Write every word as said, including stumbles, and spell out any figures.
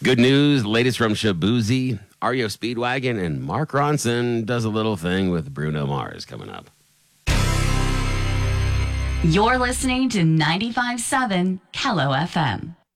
Good news, latest from Shabuzi, R E O Speedwagon, and Mark Ronson does a little thing with Bruno Mars coming up. You're listening to ninety-five point seven Kello F M.